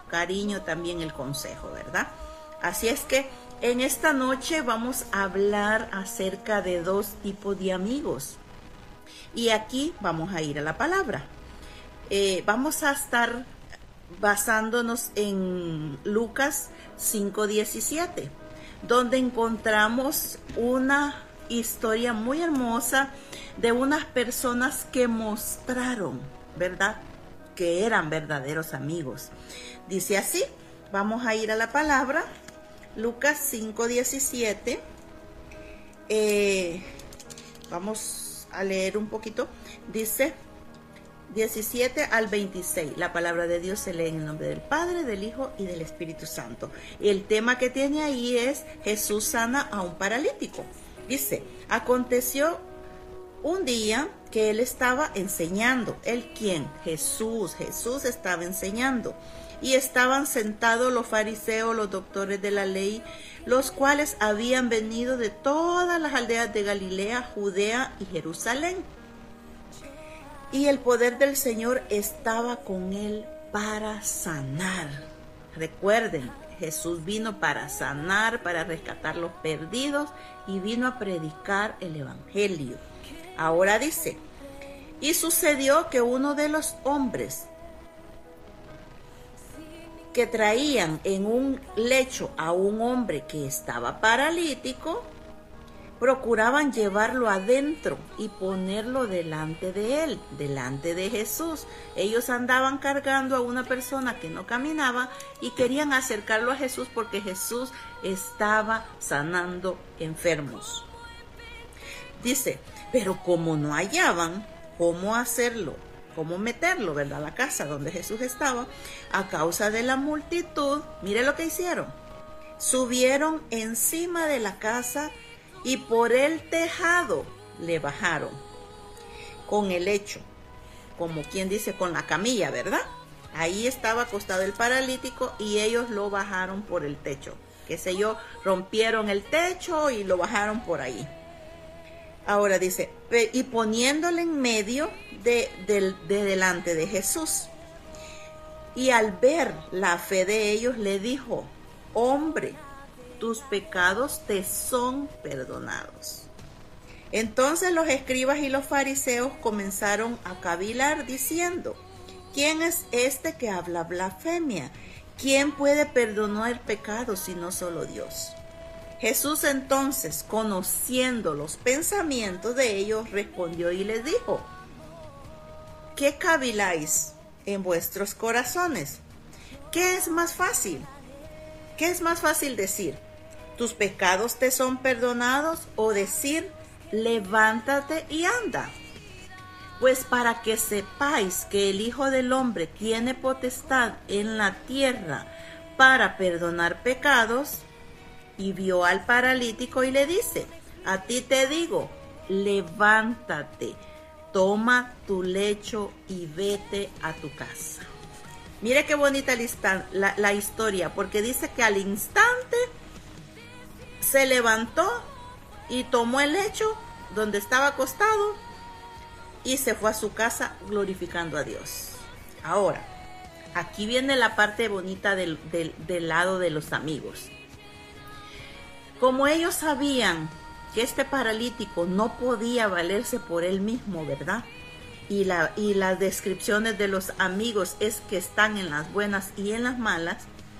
cariño también el consejo, ¿verdad? Así es que en esta noche vamos a hablar acerca de dos tipos de amigos. Y aquí vamos a ir a la palabra. Vamos a estar basándonos en Lucas 5:17, donde encontramos una historia muy hermosa de unas personas que mostraron, ¿verdad?, que eran verdaderos amigos. Dice así, vamos a ir a la palabra, Lucas 5:17. Vamos a leer un poquito. Dice 17 al 26. La palabra de Dios se lee en el nombre del Padre, del Hijo y del Espíritu Santo. El tema que tiene ahí es Jesús sana a un paralítico. Dice, aconteció un día que él estaba enseñando. ¿Él quién? Jesús estaba enseñando. Y estaban sentados los fariseos, los doctores de la ley, los cuales habían venido de todas las aldeas de Galilea, Judea y Jerusalén. Y el poder del Señor estaba con él para sanar. Recuerden, Jesús vino para sanar, para rescatar los perdidos y vino a predicar el evangelio. Ahora dice, y sucedió que uno de los hombres que traían en un lecho a un hombre que estaba paralítico, procuraban llevarlo adentro y ponerlo delante de él, delante de Jesús. Ellos andaban cargando a una persona que no caminaba y querían acercarlo a Jesús porque Jesús estaba sanando enfermos. Dice, pero como no hallaban cómo hacerlo, cómo meterlo, ¿verdad?, a la casa donde Jesús estaba, a causa de la multitud, mire lo que hicieron. Subieron encima de la casa y por el tejado le bajaron con el lecho, como quien dice, con la camilla, ¿verdad? Ahí estaba acostado el paralítico y ellos lo bajaron por el techo, qué sé yo, rompieron el techo y lo bajaron por ahí. Ahora dice, y poniéndole en medio de delante de Jesús. Y al ver la fe de ellos le dijo, hombre, tus pecados te son perdonados. Entonces los escribas y los fariseos comenzaron a cavilar diciendo, ¿quién es este que habla blasfemia? ¿Quién puede perdonar pecados sino solo Dios? Jesús entonces, conociendo los pensamientos de ellos, respondió y les dijo, ¿qué caviláis en vuestros corazones? ¿Qué es más fácil? ¿Qué es más fácil decir? ¿Tus pecados te son perdonados? O decir, levántate y anda. Pues para que sepáis que el Hijo del Hombre tiene potestad en la tierra para perdonar pecados. Y vio al paralítico y le dice, a ti te digo, levántate, toma tu lecho y vete a tu casa. Mire qué bonita la historia, porque dice que al instante se levantó y tomó el lecho donde estaba acostado y se fue a su casa glorificando a Dios. Ahora, aquí viene la parte bonita del lado de los amigos. Como ellos sabían que este paralítico no podía valerse por él mismo, ¿verdad? Y las descripciones de los amigos es que están en las buenas y en las malas.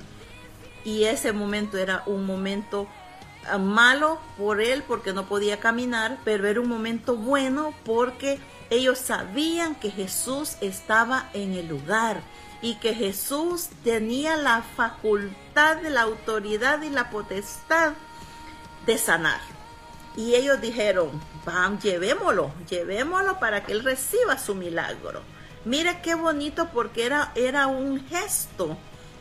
Y ese momento era un momento malo por él porque no podía caminar, pero era un momento bueno porque ellos sabían que Jesús estaba en el lugar y que Jesús tenía la facultad, de la autoridad y la potestad de sanar. Y ellos dijeron, vamos, llevémoslo para que él reciba su milagro. Mire qué bonito, porque era un gesto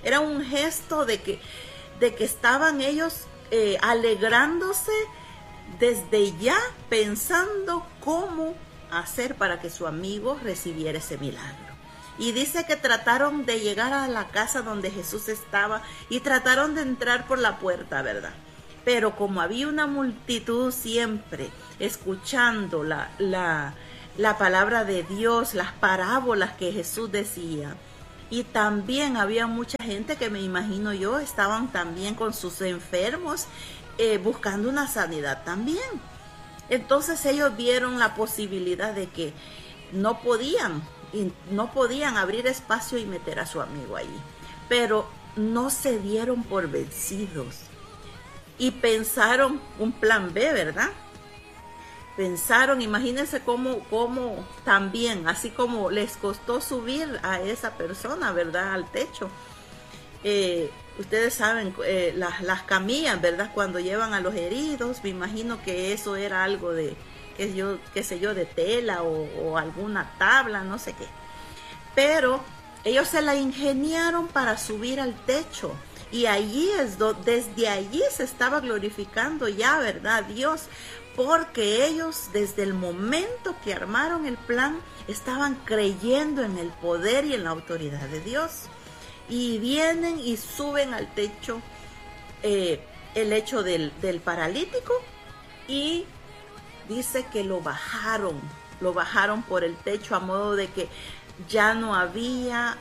de que estaban ellos alegrándose desde ya, pensando cómo hacer para que su amigo recibiera ese milagro. Y dice que trataron de llegar a la casa donde Jesús estaba y trataron de entrar por la puerta, ¿verdad? Pero como había una multitud siempre escuchando la palabra de Dios, las parábolas que Jesús decía, Y también había mucha gente que me imagino yo estaban también con sus enfermos buscando una sanidad también. Entonces ellos vieron la posibilidad de que no podían, no podían abrir espacio y meter a su amigo allí. Pero no se dieron por vencidos y pensaron un plan B, ¿verdad? Pensaron, imagínense cómo también, así como les costó subir a esa persona, ¿verdad? Al techo. Ustedes saben, las camillas, ¿verdad? Cuando llevan a los heridos, me imagino que eso era algo de, qué sé yo, de tela o alguna tabla, no sé qué. Pero ellos se la ingeniaron para subir al techo. Y allí desde allí se estaba glorificando ya, ¿verdad? Dios, porque ellos desde el momento que armaron el plan estaban creyendo en el poder y en la autoridad de Dios. Y vienen y suben al techo el hecho del paralítico y dice que lo bajaron por el techo a modo de que ya no había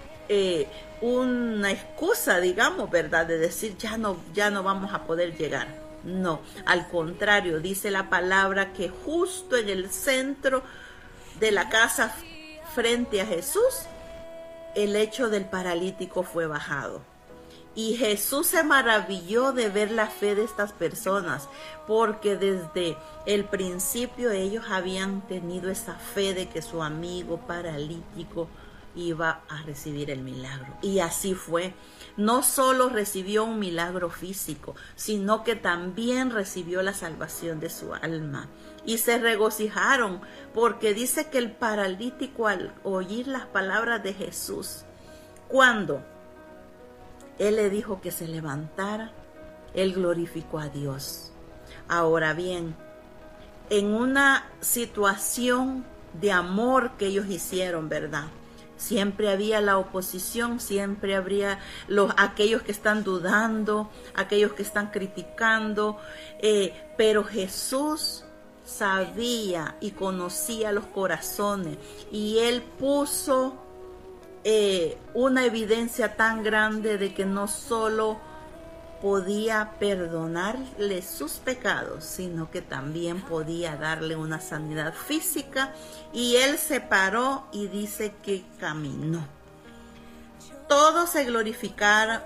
una excusa, digamos, ¿verdad? De decir ya no vamos a poder llegar. No, al contrario, dice la palabra que justo en el centro de la casa frente a Jesús, el hecho del paralítico fue bajado. Y Jesús se maravilló de ver la fe de estas personas, porque desde el principio ellos habían tenido esa fe de que su amigo paralítico iba a recibir el milagro. Y así fue. No solo recibió un milagro físico, sino que también recibió la salvación de su alma. Y se regocijaron, porque dice que el paralítico, al oír las palabras de Jesús, cuando Él le dijo que se levantara, Él glorificó a Dios. Ahora bien, en una situación de amor que ellos hicieron, ¿verdad? Siempre había la oposición, siempre habría aquellos que están dudando, aquellos que están criticando, pero Jesús sabía y conocía los corazones y Él puso una evidencia tan grande de que no solo podía perdonarle sus pecados, sino que también podía darle una sanidad física. Y Él se paró y dice que caminó. Todos se glorificaban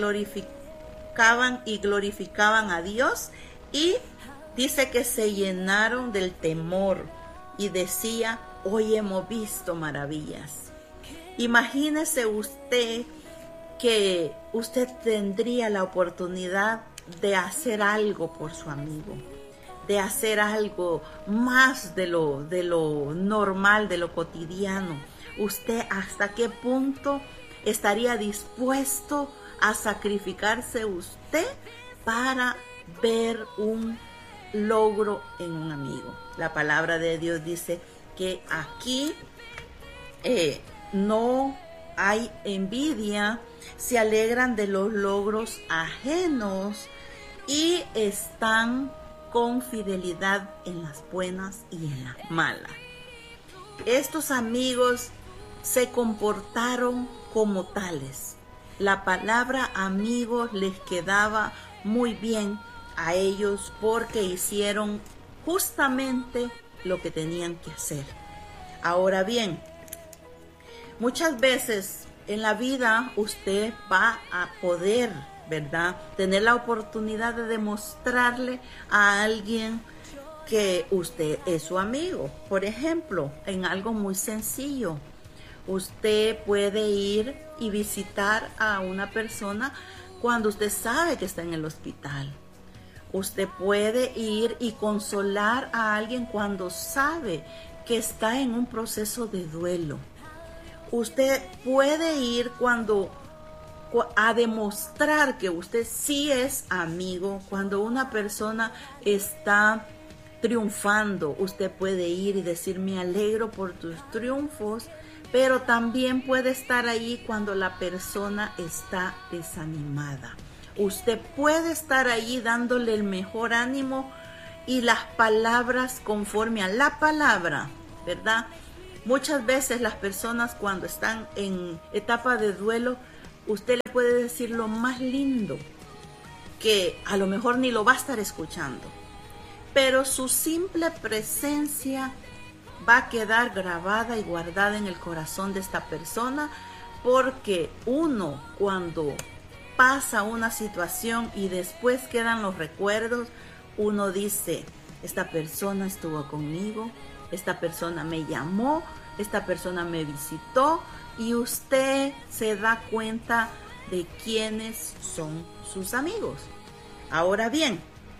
y glorificaban a Dios, y dice que se llenaron del temor y decía: hoy hemos visto maravillas. Imagínese usted que usted tendría la oportunidad de hacer algo por su amigo, de hacer algo más de lo normal, de lo cotidiano. ¿Usted hasta qué punto estaría dispuesto a sacrificarse usted para ver un logro en un amigo? La palabra de Dios dice que aquí no hay envidia, se alegran de los logros ajenos y están con fidelidad en las buenas y en las malas. Estos amigos se comportaron como tales. La palabra amigos les quedaba muy bien a ellos porque hicieron justamente lo que tenían que hacer. Ahora bien, muchas veces en la vida usted va a poder, ¿verdad?, tener la oportunidad de demostrarle a alguien que usted es su amigo. Por ejemplo, en algo muy sencillo, usted puede ir y visitar a una persona cuando usted sabe que está en el hospital. Usted puede ir y consolar a alguien cuando sabe que está en un proceso de duelo. Usted puede ir a demostrar que usted sí es amigo. Cuando una persona está triunfando, usted puede ir y decir: me alegro por tus triunfos. Pero también puede estar ahí cuando la persona está desanimada. Usted puede estar ahí dándole el mejor ánimo y las palabras conforme a la palabra, ¿verdad?, Muchas veces las personas cuando están en etapa de duelo, usted le puede decir lo más lindo, que a lo mejor ni lo va a estar escuchando, pero su simple presencia va a quedar grabada y guardada en el corazón de esta persona, porque uno cuando pasa una situación y después quedan los recuerdos, uno dice, esta persona estuvo conmigo, esta persona me llamó, esta persona me visitó, y usted se da cuenta de quiénes son sus amigos. Ahora bien,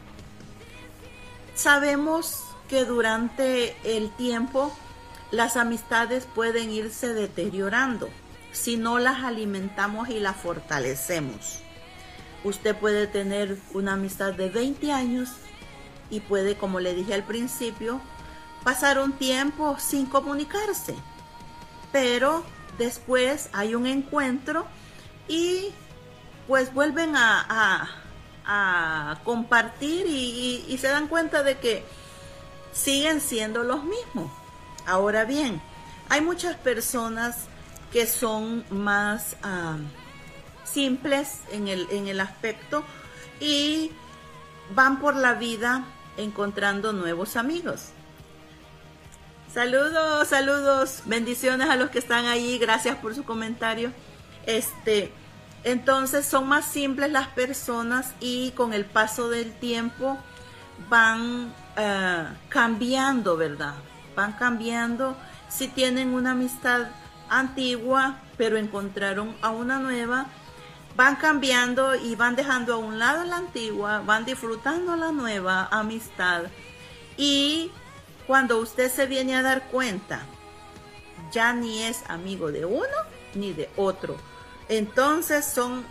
sabemos que durante el tiempo las amistades pueden irse deteriorando si no las alimentamos y las fortalecemos. Usted puede tener una amistad de 20 años y puede, como le dije al principio, pasar un tiempo sin comunicarse, pero después hay un encuentro y pues vuelven a compartir y se dan cuenta de que siguen siendo los mismos. Ahora bien, hay muchas personas que son más simples en el aspecto y van por la vida encontrando nuevos amigos. Saludos, saludos, bendiciones a los que están ahí, gracias por su comentario. Entonces son más simples las personas y con el paso del tiempo van cambiando, ¿verdad? Van cambiando. Si tienen una amistad antigua, pero encontraron a una nueva, van cambiando y van dejando a un lado la antigua, van disfrutando la nueva amistad. Y cuando usted se viene a dar cuenta, ya ni es amigo de uno ni de otro. Entonces son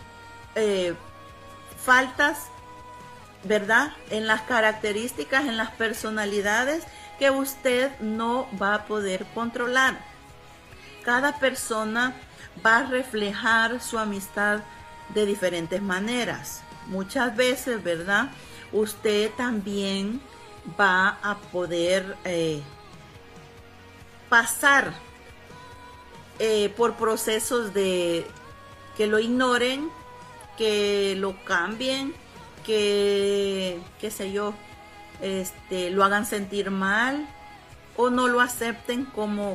faltas, ¿verdad?, en las características, en las personalidades que usted no va a poder controlar. Cada persona va a reflejar su amistad de diferentes maneras. Muchas veces, ¿verdad?, usted también va a poder pasar por procesos de que lo ignoren, que lo cambien, que, qué sé yo, lo hagan sentir mal o no lo acepten como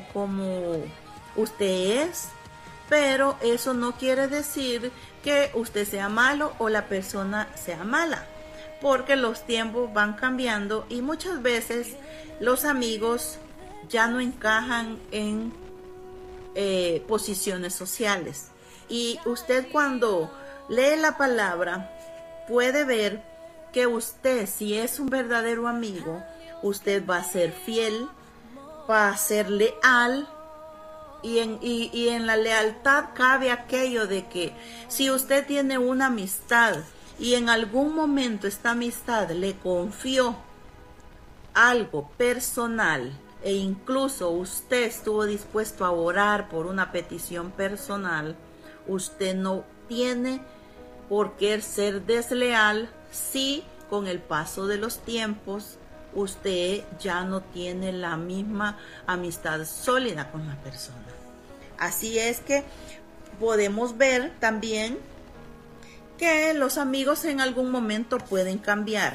usted es. Pero eso no quiere decir que usted sea malo o la persona sea mala, porque los tiempos van cambiando y muchas veces los amigos ya no encajan en posiciones sociales. Y usted cuando lee la palabra puede ver que usted, si es un verdadero amigo, usted va a ser fiel, va a ser leal. Y en la lealtad cabe aquello de que si usted tiene una amistad y en algún momento esta amistad le confió algo personal e incluso usted estuvo dispuesto a orar por una petición personal, usted no tiene por qué ser desleal si con el paso de los tiempos usted ya no tiene la misma amistad sólida con la persona. Así es que podemos ver también que los amigos en algún momento pueden cambiar.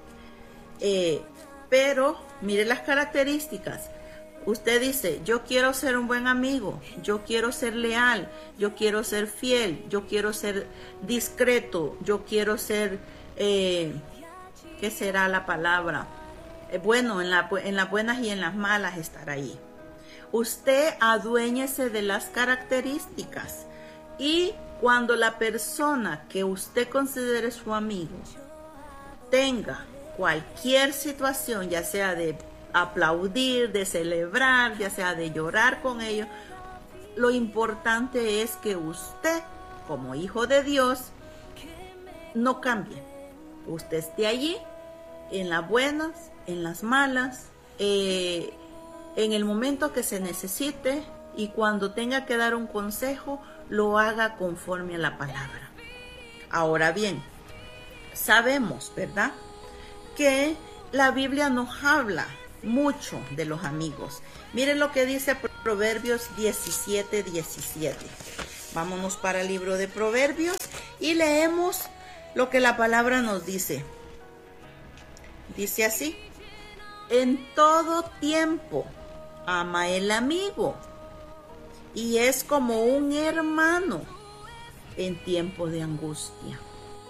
Pero mire las características. Usted dice, yo quiero ser un buen amigo, yo quiero ser leal, yo quiero ser fiel, yo quiero ser discreto, yo quiero ser, ¿qué será la palabra? Bueno, en las buenas y en las malas estar ahí. Usted aduéñese de las características y cuando la persona que usted considere su amigo tenga cualquier situación, ya sea de aplaudir, de celebrar, ya sea de llorar con ellos, lo importante es que usted, como hijo de Dios, no cambie. Usted esté allí en las buenas, en las malas, en el momento que se necesite, y cuando tenga que dar un consejo, lo haga conforme a la palabra. Ahora bien, sabemos, ¿verdad?, que la Biblia nos habla mucho de los amigos. Miren lo que dice Proverbios 17:17. Vámonos para el libro de Proverbios y leemos lo que la palabra nos dice. Dice así: en todo tiempo ama el amigo y es como un hermano en tiempo de angustia.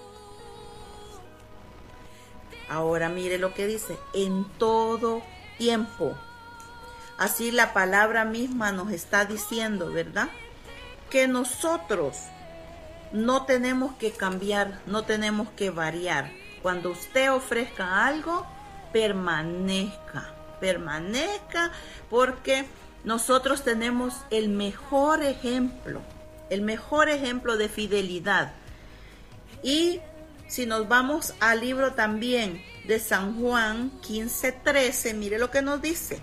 Ahora mire lo que dice: en todo tiempo. Así la palabra misma nos está diciendo, ¿verdad?, que nosotros no tenemos que cambiar, no tenemos que variar. Cuando usted ofrezca algo, permanezca, porque nosotros tenemos el mejor ejemplo de fidelidad. Y si nos vamos al libro también de San Juan 15:13, mire lo que nos dice: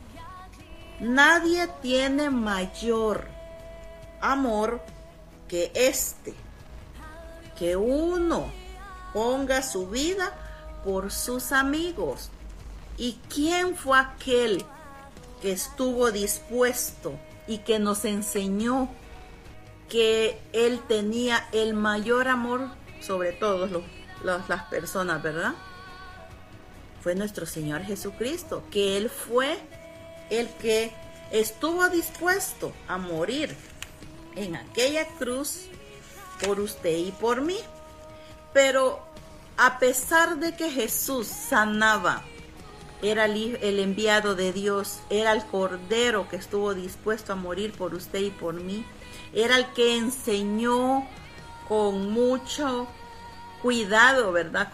nadie tiene mayor amor que que uno ponga su vida por sus amigos. ¿Y quién fue aquel que estuvo dispuesto y que nos enseñó que él tenía el mayor amor sobre todas las personas, ¿verdad? Fue nuestro Señor Jesucristo, que Él fue el que estuvo dispuesto a morir en aquella cruz por usted y por mí. Pero a pesar de que Jesús sanaba, era el enviado de Dios, era el Cordero que estuvo dispuesto a morir por usted y por mí, era el que enseñó con mucho cuidado, ¿verdad?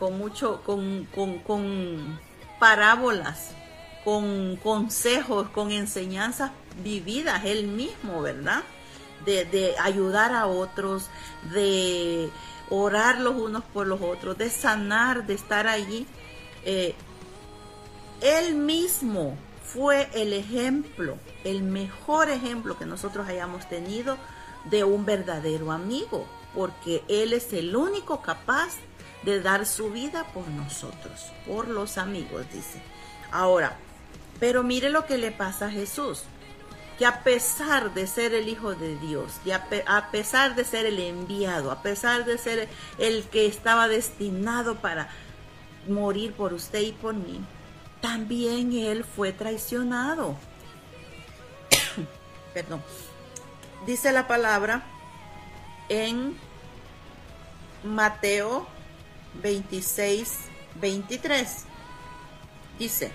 Con parábolas, con consejos, con enseñanzas vividas, él mismo, ¿verdad? De ayudar a otros, de orar los unos por los otros, de sanar, de estar allí. Él mismo fue el ejemplo, el mejor ejemplo que nosotros hayamos tenido de un verdadero amigo, porque Él es el único capaz de dar su vida por nosotros, por los amigos, dice. Ahora, pero mire lo que le pasa a Jesús, que a pesar de ser el Hijo de Dios, a pesar de ser el enviado, a pesar de ser el que estaba destinado para morir por usted y por mí, también Él fue traicionado. Perdón. Dice la palabra en Mateo 26:23. Dice: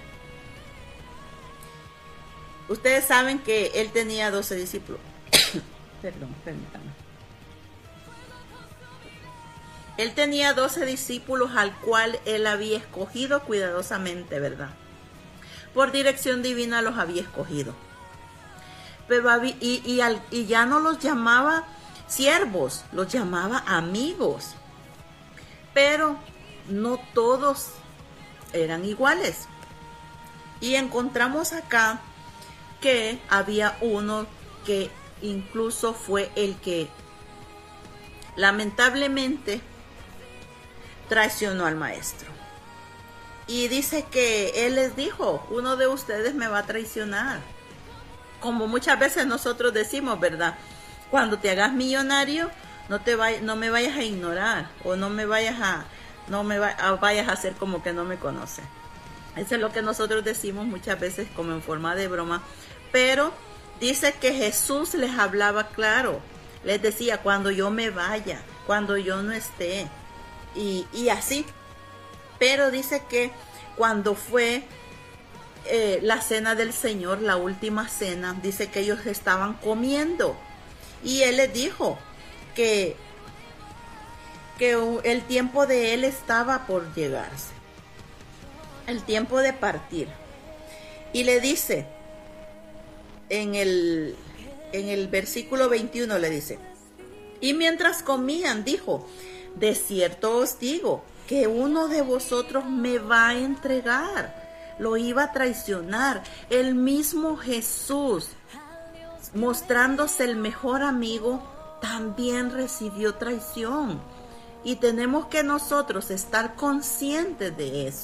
ustedes saben que Él tenía 12 discípulos. Perdón, permítanme. Él tenía 12 discípulos al cual Él había escogido cuidadosamente, ¿verdad? Por dirección divina los había escogido. Pero y ya no los llamaba siervos, los llamaba amigos. Pero no todos eran iguales. Y encontramos acá que había uno que incluso fue el que lamentablemente traicionó al maestro. Y dice que él les dijo: uno de ustedes me va a traicionar. Como muchas veces nosotros decimos, ¿verdad? Cuando te hagas millonario, no me vayas a ignorar, o no me vayas a hacer como que no me conoces. Eso es lo que nosotros decimos muchas veces como en forma de broma. Pero dice que Jesús les hablaba claro. Les decía: cuando yo me vaya, cuando yo no esté, y así. Pero dice que cuando fue la cena del Señor, la última cena, dice que ellos estaban comiendo. Y Él les dijo que el tiempo de Él estaba por llegarse. El tiempo de partir. Y le dice, en el versículo 21 le dice: y mientras comían, dijo: de cierto os digo que uno de vosotros me va a entregar. Lo iba a traicionar. El mismo Jesús, mostrándose el mejor amigo, también recibió traición. Y tenemos que nosotros estar conscientes de eso,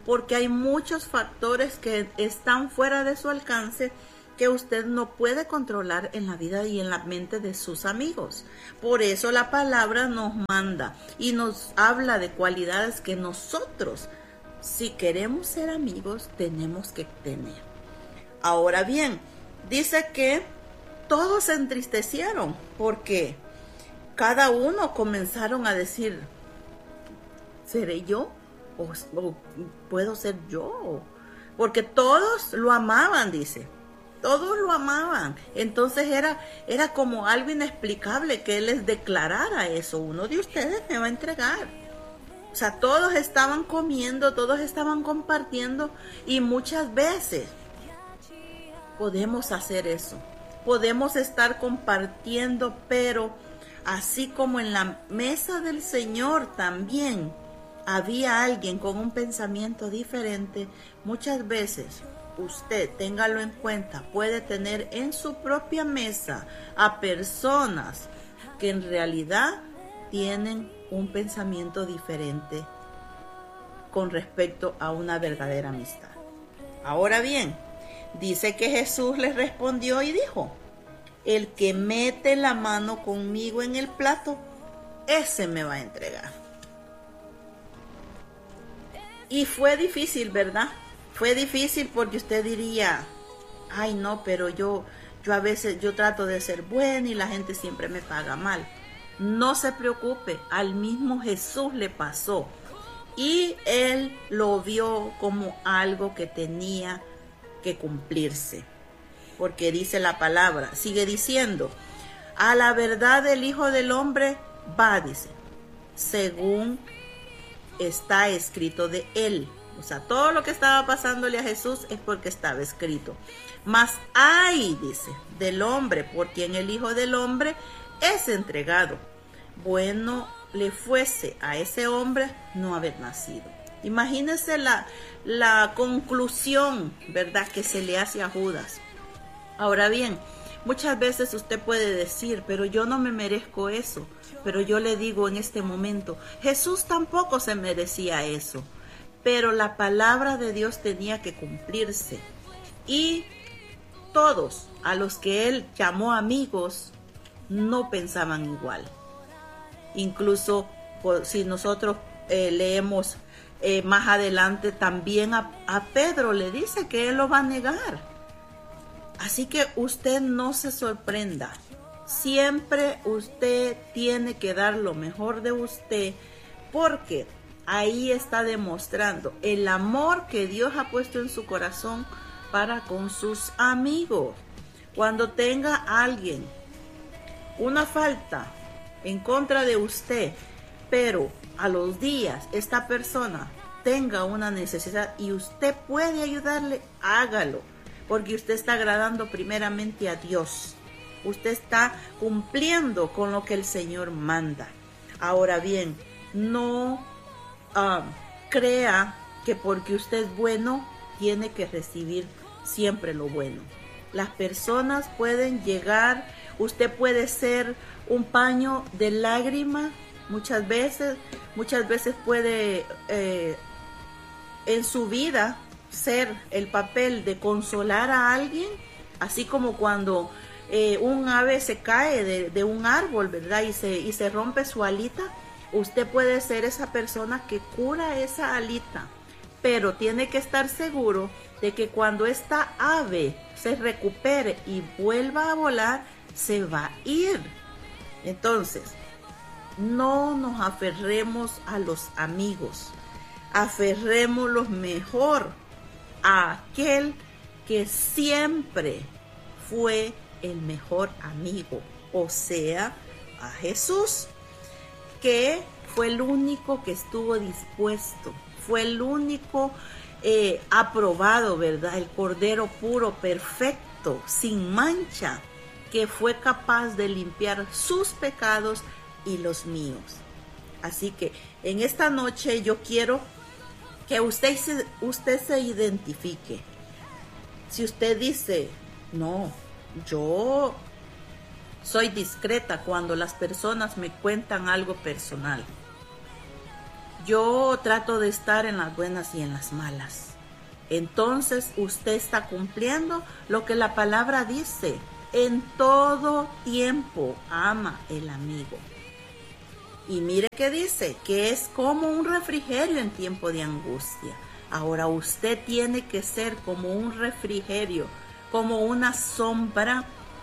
porque hay muchos factores que están fuera de su alcance que usted no puede controlar en la vida y en la mente de sus amigos. Por eso la palabra nos manda y nos habla de cualidades que nosotros, si queremos ser amigos, tenemos que tener. Ahora bien, dice que todos se entristecieron porque cada uno comenzaron a decir, ¿seré yo? ¿O puedo ser yo? Porque todos lo amaban, dice. Todos lo amaban. Entonces era como algo inexplicable que él les declarara eso. Uno de ustedes me va a entregar. O sea, todos estaban comiendo, todos estaban compartiendo y muchas veces podemos hacer eso. Podemos estar compartiendo, pero así como en la mesa del Señor también había alguien con un pensamiento diferente, muchas veces usted, téngalo en cuenta, puede tener en su propia mesa a personas que en realidad tienen un pensamiento diferente con respecto a una verdadera amistad. Ahora bien, dice que Jesús les respondió y dijo, el que mete la mano conmigo en el plato, ese me va a entregar. Y fue difícil, ¿verdad? Fue difícil porque usted diría, ay no, pero yo a veces yo trato de ser buena y la gente siempre me paga mal. No se preocupe, al mismo Jesús le pasó y él lo vio como algo que tenía que cumplirse. Porque dice la palabra, sigue diciendo, a la verdad el Hijo del Hombre va, dice, según está escrito de él. O sea, todo lo que estaba pasándole a Jesús es porque estaba escrito. Mas ay, dice, del hombre por quien el Hijo del Hombre es entregado. Bueno le fuese a ese hombre no haber nacido. Imagínense la conclusión, ¿verdad?, que se le hace a Judas. Ahora bien, muchas veces usted puede decir, pero yo no me merezco eso. Pero yo le digo en este momento, Jesús tampoco se merecía eso. Pero la palabra de Dios tenía que cumplirse. Y todos a los que él llamó amigos no pensaban igual. Incluso si nosotros leemos más adelante, también a Pedro le dice que él lo va a negar. Así que usted no se sorprenda. Siempre usted tiene que dar lo mejor de usted, porque ahí está demostrando el amor que Dios ha puesto en su corazón para con sus amigos. Cuando tenga alguien una falta en contra de usted, pero a los días esta persona tenga una necesidad y usted puede ayudarle, hágalo, porque usted está agradando primeramente a Dios. Usted está cumpliendo con lo que el Señor manda. Ahora bien, no crea que porque usted es bueno, tiene que recibir siempre lo bueno. Las personas pueden llegar, usted puede ser un paño de lágrima muchas veces puede en su vida ser el papel de consolar a alguien, así como cuando un ave se cae de un árbol, ¿verdad? Y se rompe su alita. Usted puede ser esa persona que cura esa alita, pero tiene que estar seguro de que cuando esta ave se recupere y vuelva a volar, se va a ir. Entonces, no nos aferremos a los amigos, aferrémoslos mejor a aquel que siempre fue el mejor amigo, o sea, a Jesús, que fue el único que estuvo dispuesto, fue el único aprobado, ¿verdad? El Cordero puro, perfecto, sin mancha, que fue capaz de limpiar sus pecados y los míos. Así que en esta noche yo quiero que usted se identifique. Si usted dice, no, yo soy discreta cuando las personas me cuentan algo personal. yo trato de estar en las buenas y en las malas. Entonces usted está cumpliendo lo que la palabra dice. En todo tiempo ama el amigo. Y mire que dice que es como un refrigerio en tiempo de angustia. Ahora usted tiene que ser como un refrigerio, como una sombra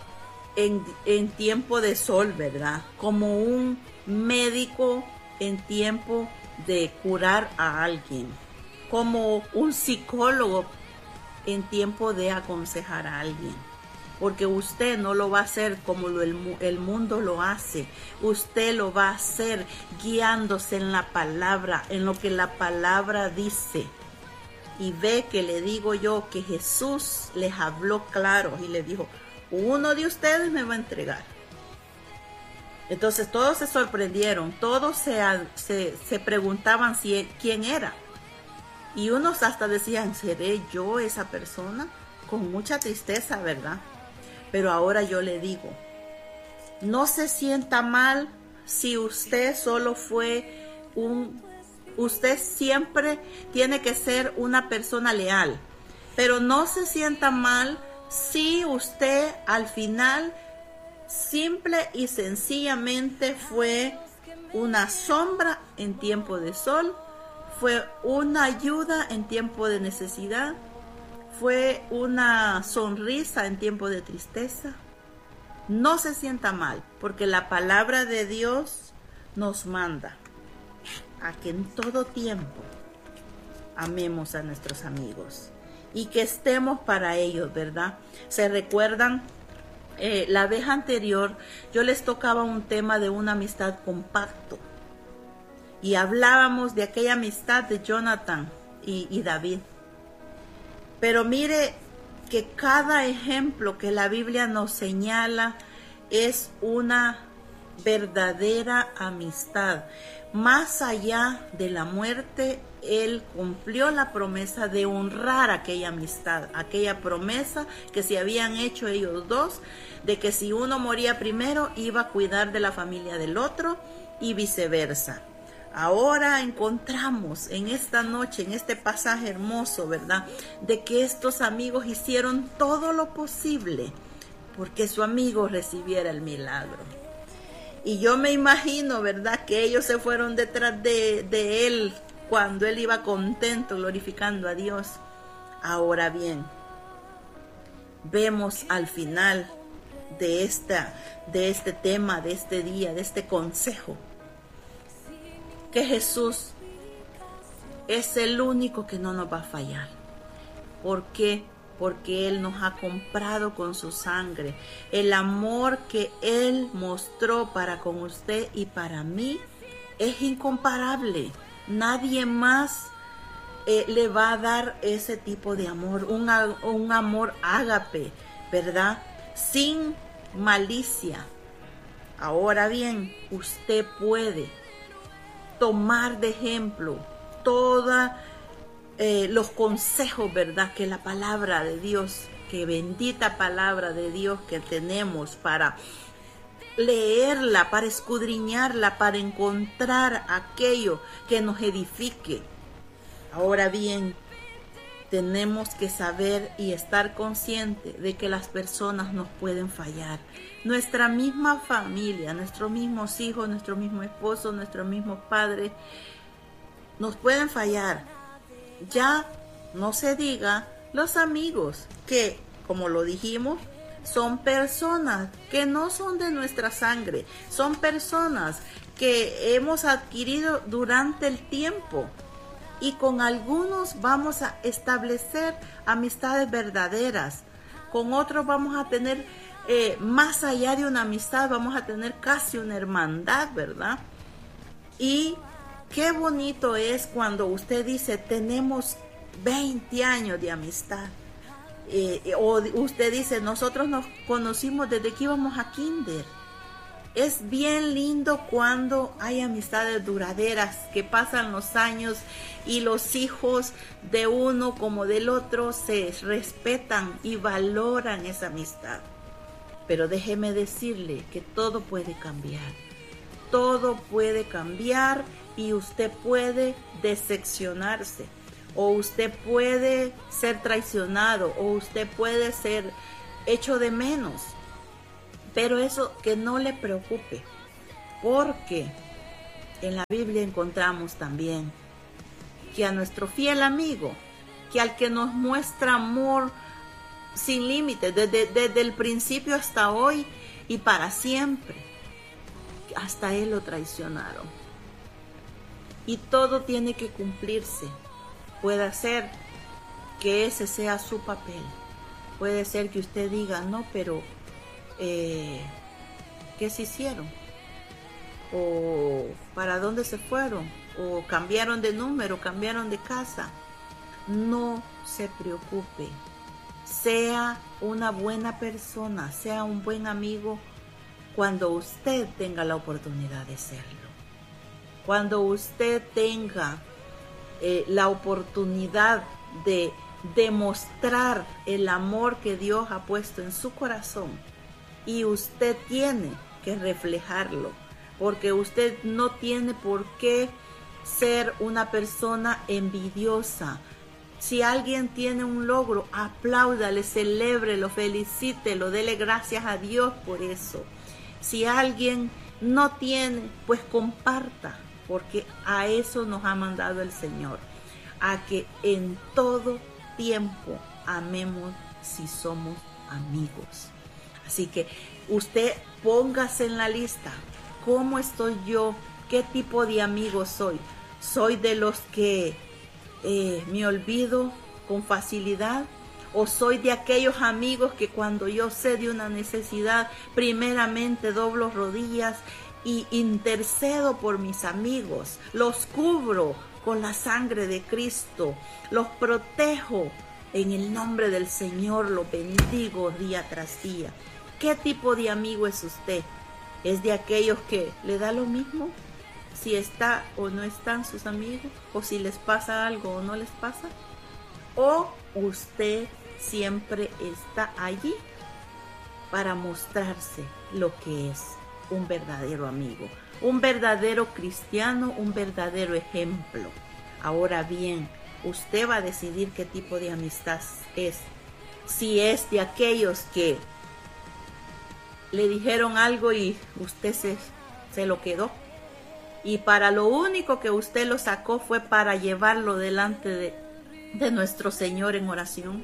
en tiempo de sol, ¿verdad? Como un médico en tiempo de curar a alguien, como un psicólogo en tiempo de aconsejar a alguien. Porque usted no lo va a hacer como el mundo lo hace. Usted lo va a hacer guiándose en la palabra, en lo que la palabra dice. Y ve que le digo yo que Jesús les habló claro y le dijo, uno de ustedes me va a entregar. Entonces todos se sorprendieron, todos se preguntaban quién era. Y unos hasta decían, ¿seré yo esa persona? Con mucha tristeza, ¿verdad? Pero ahora yo le digo, no se sienta mal si usted solo fue usted siempre tiene que ser una persona leal, pero no se sienta mal si usted al final simple y sencillamente fue una sombra en tiempo de sol, fue una ayuda en tiempo de necesidad, fue una sonrisa en tiempo de tristeza. No se sienta mal, porque la palabra de Dios nos manda a que en todo tiempo amemos a nuestros amigos y que estemos para ellos, ¿verdad? ¿Se recuerdan? La vez anterior yo les tocaba un tema de una amistad con pacto y hablábamos de aquella amistad de Jonathan y David. Pero mire que cada ejemplo que la Biblia nos señala es una verdadera amistad. Más allá de la muerte, él cumplió la promesa de honrar aquella amistad, aquella promesa que se habían hecho ellos dos, de que si uno moría primero, iba a cuidar de la familia del otro y viceversa. Ahora encontramos en esta noche, en este pasaje hermoso, ¿verdad?, de que estos amigos hicieron todo lo posible porque su amigo recibiera el milagro. Y yo me imagino, ¿verdad?, que ellos se fueron detrás de él cuando él iba contento, glorificando a Dios. Ahora bien, vemos al final de este tema, de este día, de este consejo, que Jesús es el único que no nos va a fallar. ¿Por qué? Porque Él nos ha comprado con su sangre. El amor que Él mostró para con usted y para mí es incomparable. Nadie más le va a dar ese tipo de amor, un amor ágape, ¿verdad? Sin malicia. Ahora bien, usted puede tomar de ejemplo todos los consejos, ¿verdad?, que la palabra de Dios, que bendita palabra de Dios que tenemos para leerla, para escudriñarla, para encontrar aquello que nos edifique. Ahora bien, tenemos que saber y estar conscientes de que las personas nos pueden fallar. Nuestra misma familia, nuestros mismos hijos, nuestro mismo esposo, nuestros mismos padres, nos pueden fallar. Ya no se diga los amigos, que, como lo dijimos, son personas que no son de nuestra sangre, son personas que hemos adquirido durante el tiempo. Y con algunos vamos a establecer amistades verdaderas, con otros vamos a tener, más allá de una amistad, vamos a tener casi una hermandad, ¿verdad? Y qué bonito es cuando usted dice, tenemos 20 años de amistad. O usted dice, nosotros nos conocimos desde que íbamos a kinder. Es bien lindo cuando hay amistades duraderas, que pasan los años y los hijos de uno como del otro se respetan y valoran esa amistad. Pero déjeme decirle que todo puede cambiar. todo puede cambiar y usted puede decepcionarse, o usted puede ser traicionado, o usted puede ser hecho de menos. Pero eso que no le preocupe, porque en la Biblia encontramos también que a nuestro fiel amigo, que al que nos muestra amor sin límites, desde el principio hasta hoy y para siempre, hasta él lo traicionaron. Y todo tiene que cumplirse. Puede ser que ese sea su papel. Puede ser que usted diga, no, pero ¿qué se hicieron? ¿O para dónde se fueron? ¿O cambiaron de número, cambiaron de casa? No se preocupe. Sea una buena persona, sea un buen amigo cuando usted tenga la oportunidad de serlo. Cuando usted tenga la oportunidad de demostrar el amor que Dios ha puesto en su corazón, y usted tiene que reflejarlo, porque usted no tiene por qué ser una persona envidiosa. Si alguien tiene un logro, apláudale, celébrelo, felicítelo, dele gracias a Dios por eso. Si alguien no tiene, pues comparta, porque a eso nos ha mandado el Señor, a que en todo tiempo amemos si somos amigos. Así que usted póngase en la lista. ¿Cómo estoy yo? ¿Qué tipo de amigo soy? ¿Soy de los que me olvido con facilidad? ¿O soy de aquellos amigos que cuando yo sé de una necesidad, primeramente doblo rodillas y intercedo por mis amigos? Los cubro con la sangre de Cristo, los protejo en el nombre del Señor, los bendigo día tras día. ¿Qué tipo de amigo es usted? ¿Es de aquellos que le da lo mismo si está o no están sus amigos, o si les pasa algo o no les pasa? ¿O usted siempre está allí para mostrarse lo que es un verdadero amigo, un verdadero cristiano, un verdadero ejemplo? Ahora bien, usted va a decidir qué tipo de amistad es. Si es de aquellos que le dijeron algo y usted se lo quedó, y para lo único que usted lo sacó fue para llevarlo delante de nuestro Señor en oración.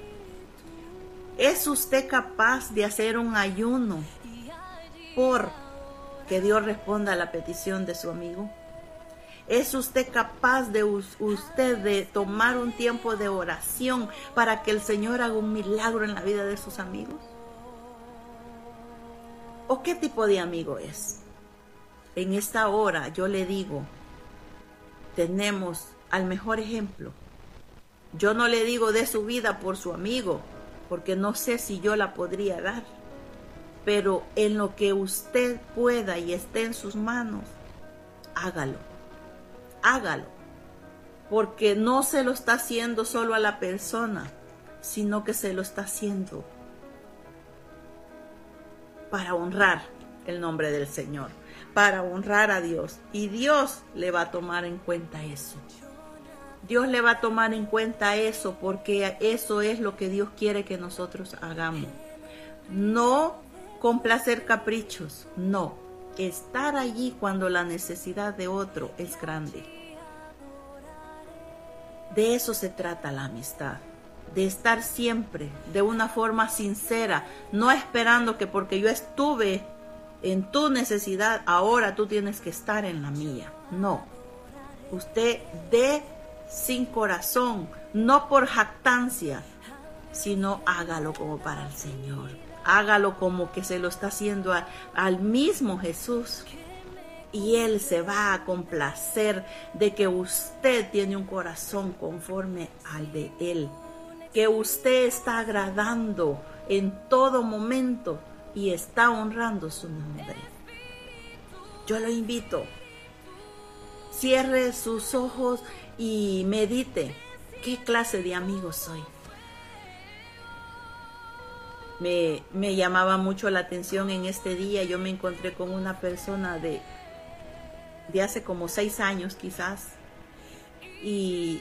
¿Es usted capaz de hacer un ayuno por que Dios responda a la petición de su amigo? ¿Es usted capaz de de tomar un tiempo de oración para que el Señor haga un milagro en la vida de sus amigos? ¿O qué tipo de amigo es? En esta hora yo le digo, tenemos al mejor ejemplo. Yo no le digo de su vida por su amigo, porque no sé si yo la podría dar. Pero en lo que usted pueda y esté en sus manos, hágalo. Hágalo. Porque no se lo está haciendo solo a la persona, sino que se lo está haciendo para honrar el nombre del Señor, para honrar a Dios. Y Dios le va a tomar en cuenta eso. Dios le va a tomar en cuenta eso, porque eso es lo que Dios quiere que nosotros hagamos. No complacer caprichos, no. Estar allí cuando la necesidad de otro es grande. De eso se trata la amistad. De estar siempre de una forma sincera, no esperando que porque yo estuve en tu necesidad, ahora tú tienes que estar en la mía. No. Usted dé sin corazón, no por jactancia, sino hágalo como para el Señor. Hágalo como que se lo está haciendo al mismo Jesús. Y Él se va a complacer de que usted tiene un corazón conforme al de Él. Que usted está agradando en todo momento y está honrando su nombre. Yo lo invito. Cierre sus ojos y medite. ¿Qué clase de amigo soy? Me llamaba mucho la atención en este día. Yo me encontré con una persona de hace como 6 años quizás. Y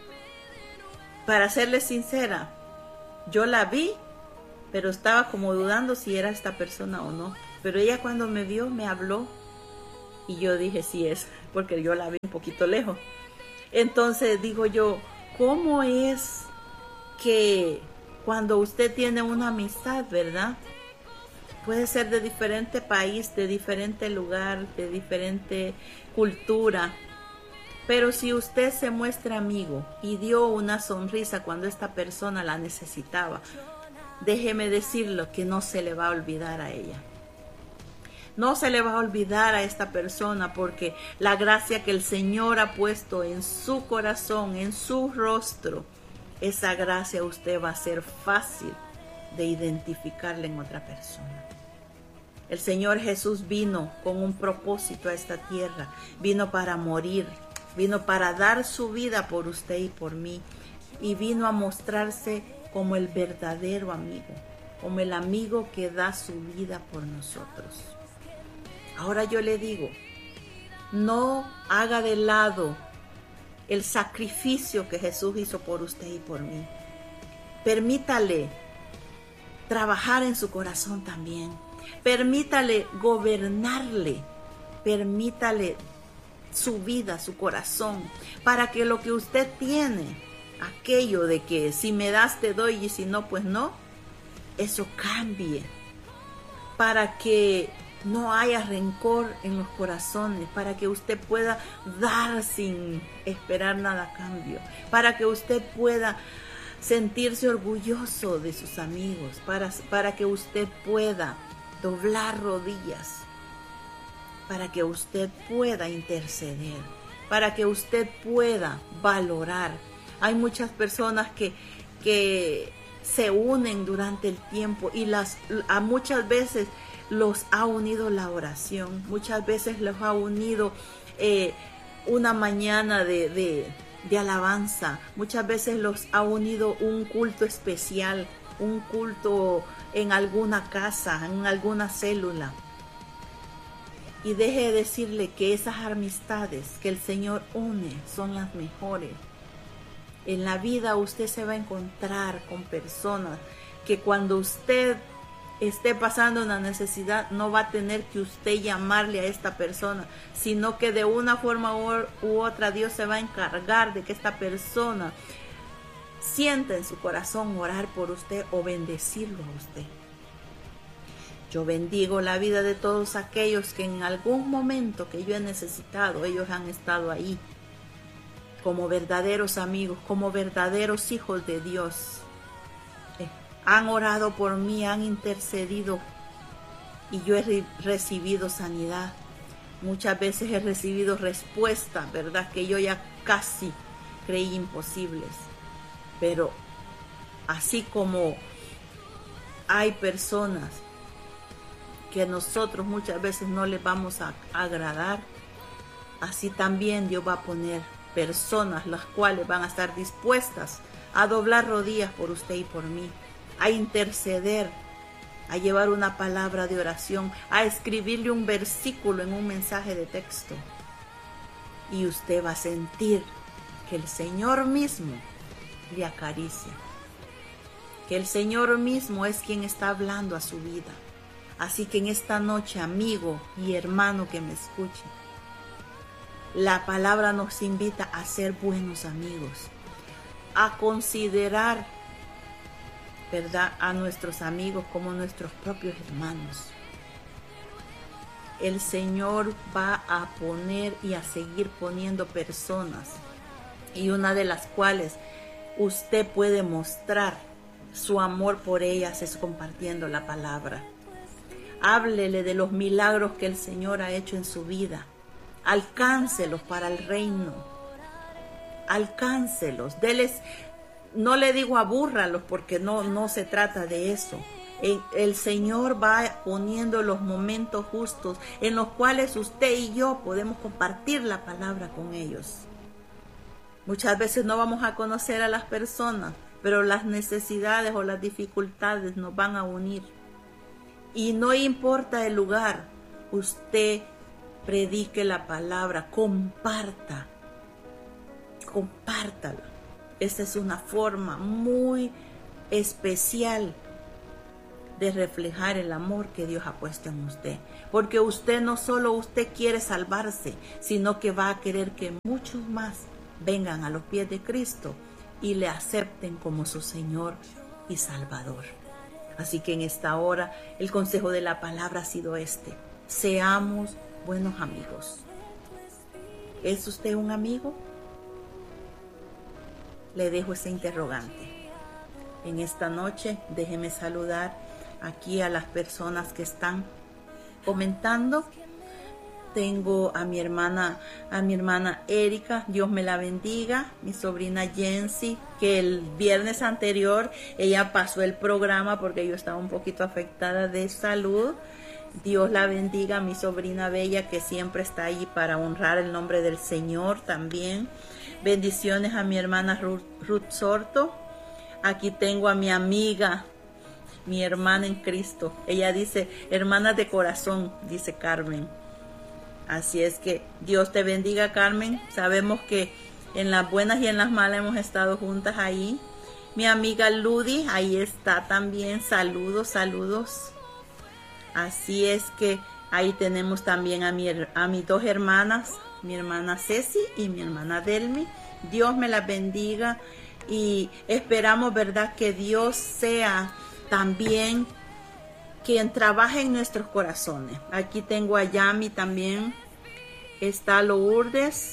para serles sincera, yo la vi, pero estaba como dudando si era esta persona o no. Pero ella cuando me vio, me habló y yo dije sí es, porque yo la vi un poquito lejos. Entonces digo yo, ¿cómo es que cuando usted tiene una amistad, verdad? Puede ser de diferente país, de diferente lugar, de diferente cultura. Pero si usted se muestra amigo y dio una sonrisa cuando esta persona la necesitaba, déjeme decirlo que no se le va a olvidar a ella. No se le va a olvidar a esta persona, porque la gracia que el Señor ha puesto en su corazón, en su rostro, esa gracia usted va a ser fácil de identificarla en otra persona. El Señor Jesús vino con un propósito a esta tierra, vino para morir, vino para dar su vida por usted y por mí, y vino a mostrarse como el verdadero amigo, como el amigo que da su vida por nosotros. Ahora yo le digo, no haga de lado el sacrificio que Jesús hizo por usted y por mí. Permítale trabajar en su corazón también. Permítale gobernarle. Permítale su vida, su corazón, para que lo que usted tiene, aquello de que si me das te doy y si no pues no, eso cambie, para que no haya rencor en los corazones, para que usted pueda dar sin esperar nada a cambio, para que usted pueda sentirse orgulloso de sus amigos, para que usted pueda doblar rodillas, para que usted pueda interceder, para que usted pueda valorar. Hay muchas personas que se unen durante el tiempo y a muchas veces los ha unido la oración, muchas veces los ha unido una mañana de alabanza, muchas veces los ha unido un culto especial, un culto en alguna casa, en alguna célula. Y deje de decirle que esas amistades que el Señor une son las mejores. En la vida usted se va a encontrar con personas que cuando usted esté pasando una necesidad, no va a tener que usted llamarle a esta persona, sino que de una forma u otra Dios se va a encargar de que esta persona sienta en su corazón orar por usted o bendecirlo a usted. Yo bendigo la vida de todos aquellos que en algún momento que yo he necesitado, ellos han estado ahí como verdaderos amigos, como verdaderos hijos de Dios. Han orado por mí, han intercedido y yo he recibido sanidad. Muchas veces he recibido respuestas, ¿verdad? Que yo ya casi creí imposibles. Pero así como hay personas que nosotros muchas veces no les vamos a agradar, así también Dios va a poner personas las cuales van a estar dispuestas a doblar rodillas por usted y por mí, a interceder, a llevar una palabra de oración, a escribirle un versículo en un mensaje de texto. Y usted va a sentir que el Señor mismo le acaricia, que el Señor mismo es quien está hablando a su vida. Así que en esta noche, amigo y hermano que me escuche, la palabra nos invita a ser buenos amigos, a considerar, ¿verdad?, a nuestros amigos como nuestros propios hermanos. El Señor va a poner y a seguir poniendo personas, y una de las cuales usted puede mostrar su amor por ellas es compartiendo la palabra. Háblele de los milagros que el Señor ha hecho en su vida. Alcáncelos para el reino. Alcáncelos. Deles, no le digo abúrralos porque no se trata de eso. El Señor va poniendo los momentos justos en los cuales usted y yo podemos compartir la palabra con ellos. Muchas veces no vamos a conocer a las personas, pero las necesidades o las dificultades nos van a unir. Y no importa el lugar, usted predique la palabra, compártala. Esta es una forma muy especial de reflejar el amor que Dios ha puesto en usted. Porque usted no solo usted quiere salvarse, sino que va a querer que muchos más vengan a los pies de Cristo y le acepten como su Señor y Salvador. Así que en esta hora el consejo de la palabra ha sido este: seamos buenos amigos. ¿Es usted un amigo? Le dejo ese interrogante. En esta noche déjeme saludar aquí a las personas que están comentando. Tengo a mi hermana Erika, Dios me la bendiga, mi sobrina Jensi, que el viernes anterior ella pasó el programa porque yo estaba un poquito afectada de salud. Dios la bendiga, mi sobrina bella que siempre está ahí para honrar el nombre del Señor también. Bendiciones a mi hermana Ruth Sorto. Aquí tengo a mi amiga, mi hermana en Cristo. Ella dice, hermanas de corazón, dice Carmen. Así es que Dios te bendiga, Carmen. Sabemos que en las buenas y en las malas hemos estado juntas ahí. Mi amiga Ludi, ahí está también. Saludos. Así es que ahí tenemos también a mis dos hermanas, mi hermana Ceci y mi hermana Delmi. Dios me las bendiga y esperamos, ¿verdad?, que Dios sea también quien trabaje en nuestros corazones. Aquí tengo a Yami también, está Lourdes,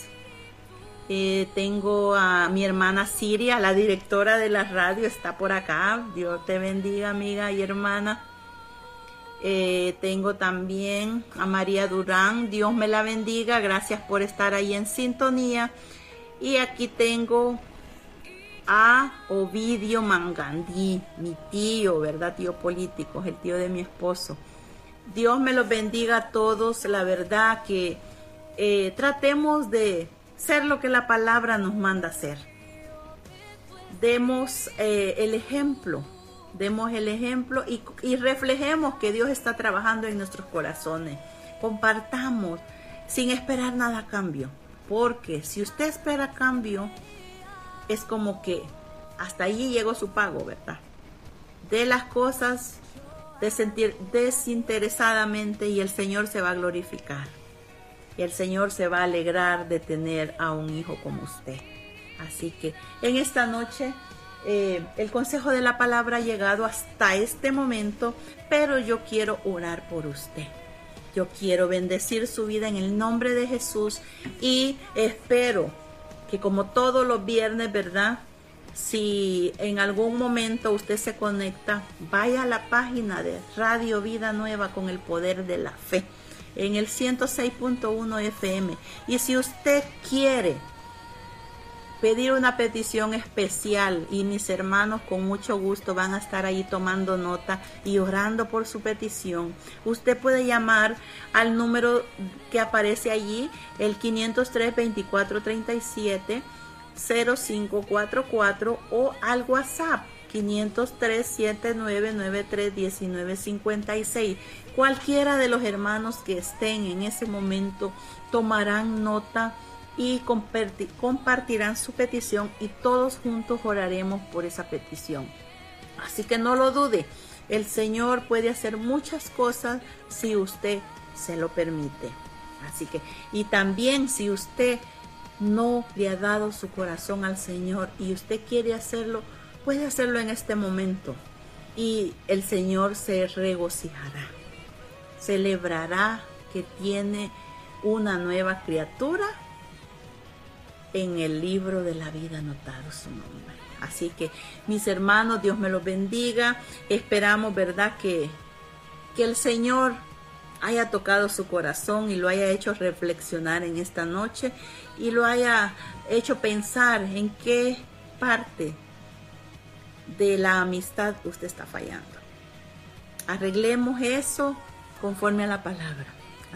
tengo a mi hermana Siria, la directora de la radio, está por acá. Dios te bendiga, amiga y hermana. Tengo también a María Durán, Dios me la bendiga, gracias por estar ahí en sintonía. Y aquí tengo a Ovidio Mangandí, mi tío, ¿verdad? Tío político, el tío de mi esposo. Dios me los bendiga a todos. La verdad que tratemos de ser lo que la palabra nos manda hacer. Demos el ejemplo y reflejemos que Dios está trabajando en nuestros corazones. Compartamos sin esperar nada a cambio, porque si usted espera cambio, es como que hasta allí llegó su pago, ¿verdad? De las cosas desinteresadamente y el Señor se va a glorificar. Y el Señor se va a alegrar de tener a un hijo como usted. Así que en esta noche el consejo de la palabra ha llegado hasta este momento, pero yo quiero orar por usted. Yo quiero bendecir su vida en el nombre de Jesús y espero que como todos los viernes, ¿verdad? Si en algún momento usted se conecta, vaya a la página de Radio Vida Nueva con el poder de la fe en el 106.1 FM. Y si usted quiere pedir una petición especial, y mis hermanos con mucho gusto van a estar ahí tomando nota y orando por su petición, usted puede llamar al número que aparece allí, el 503-2437 0544, o al WhatsApp 503-7993-1956. Cualquiera de los hermanos que estén en ese momento tomarán nota y compartirán su petición y todos juntos oraremos por esa petición. Así que no lo dude, el Señor puede hacer muchas cosas si usted se lo permite. Así que, y también si usted no le ha dado su corazón al Señor y usted quiere hacerlo, puede hacerlo en este momento y el Señor se regocijará, celebrará que tiene una nueva criatura en el libro de la vida anotado su nombre. Así que mis hermanos, Dios me los bendiga. Esperamos, ¿verdad?, que el Señor haya tocado su corazón y lo haya hecho reflexionar en esta noche y lo haya hecho pensar en qué parte de la amistad usted está fallando. Arreglemos eso conforme a la palabra.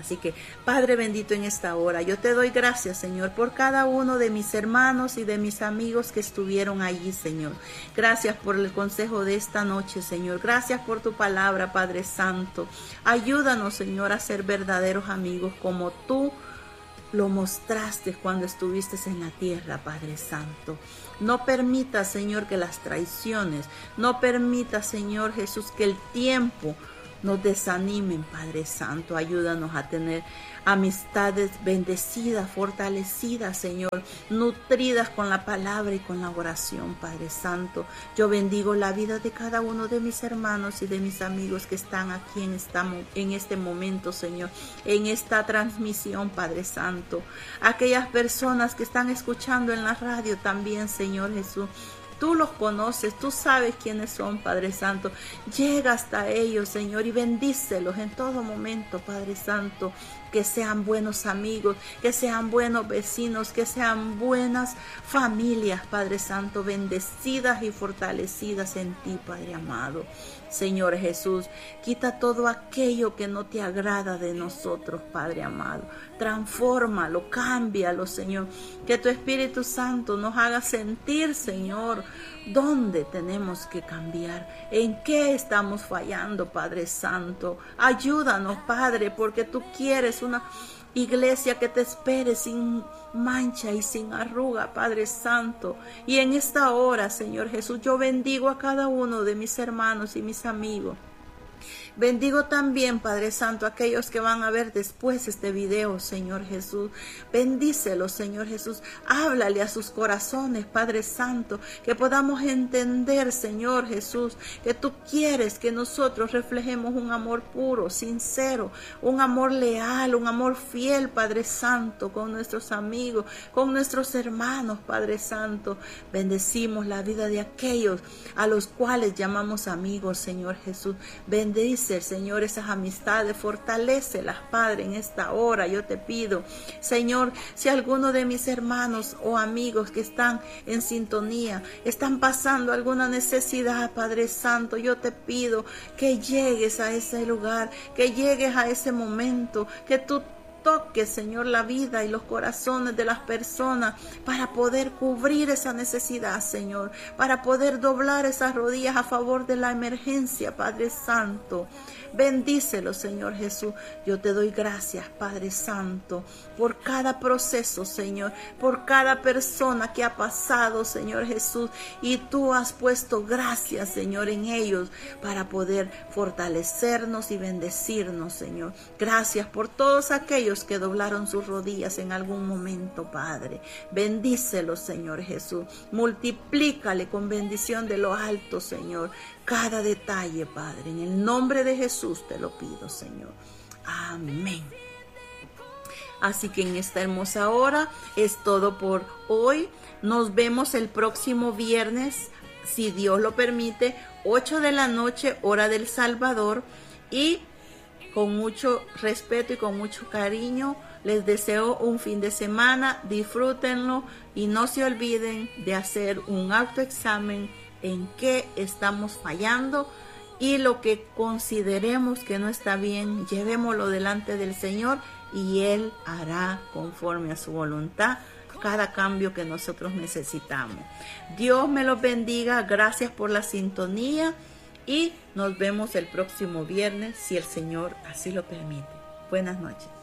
Así que, Padre bendito, en esta hora, yo te doy gracias, Señor, por cada uno de mis hermanos y de mis amigos que estuvieron allí, Señor. Gracias por el consejo de esta noche, Señor. Gracias por tu palabra, Padre Santo. Ayúdanos, Señor, a ser verdaderos amigos como tú lo mostraste cuando estuviste en la tierra, Padre Santo. No permita, Señor, que las traiciones, no permita, Señor Jesús, que el tiempo nos desanimen, Padre Santo. Ayúdanos a tener amistades bendecidas, fortalecidas, Señor, nutridas con la palabra y con la oración, Padre Santo. Yo bendigo la vida de cada uno de mis hermanos y de mis amigos que están aquí en este momento, Señor, en esta transmisión, Padre Santo. Aquellas personas que están escuchando en la radio también, Señor Jesús. Tú los conoces, tú sabes quiénes son, Padre Santo. Llega hasta ellos, Señor, y bendícelos en todo momento, Padre Santo. Que sean buenos amigos, que sean buenos vecinos, que sean buenas familias, Padre Santo, bendecidas y fortalecidas en ti, Padre amado. Señor Jesús, quita todo aquello que no te agrada de nosotros, Padre amado. Transfórmalo, cámbialo, Señor. Que tu Espíritu Santo nos haga sentir, Señor, dónde tenemos que cambiar, en qué estamos fallando, Padre Santo. Ayúdanos, Padre, porque tú quieres una iglesia que te espere sin mancha y sin arruga, Padre Santo. Y en esta hora, Señor Jesús, yo bendigo a cada uno de mis hermanos y mis amigos. Bendigo también, Padre Santo, a aquellos que van a ver después este video, Señor Jesús. Bendícelos, Señor Jesús. Háblale a sus corazones, Padre Santo, que podamos entender, Señor Jesús, que tú quieres que nosotros reflejemos un amor puro, sincero, un amor leal, un amor fiel, Padre Santo, con nuestros amigos, con nuestros hermanos, Padre Santo. Bendecimos la vida de aquellos a los cuales llamamos amigos, Señor Jesús. Bendice, Señor, esas amistades, fortalécelas, Padre, en esta hora. Yo te pido, Señor, si alguno de mis hermanos o amigos que están en sintonía, están pasando alguna necesidad, Padre Santo, yo te pido que llegues a ese lugar, que llegues a ese momento, que tú toque, Señor, la vida y los corazones de las personas para poder cubrir esa necesidad, Señor, para poder doblar esas rodillas a favor de la emergencia, Padre Santo. Bendícelo, Señor Jesús. Yo te doy gracias, Padre Santo, por cada proceso, Señor, por cada persona que ha pasado, Señor Jesús, y tú has puesto gracias, Señor, en ellos para poder fortalecernos y bendecirnos, Señor. Gracias por todos aquellos que doblaron sus rodillas en algún momento, Padre. Bendícelo, Señor Jesús. Multiplícale con bendición de lo alto, Señor, cada detalle, Padre. En el nombre de Jesús te lo pido, Señor. Amén. Así que en esta hermosa hora es todo por hoy. Nos vemos el próximo viernes, si Dios lo permite, 8 de la noche, hora del Salvador. Y con mucho respeto y con mucho cariño, les deseo un fin de semana. Disfrútenlo y no se olviden de hacer un autoexamen en qué estamos fallando, y lo que consideremos que no está bien, llevémoslo delante del Señor y Él hará conforme a su voluntad cada cambio que nosotros necesitamos. Dios me los bendiga. Gracias por la sintonía y nos vemos el próximo viernes, si el Señor así lo permite. Buenas noches.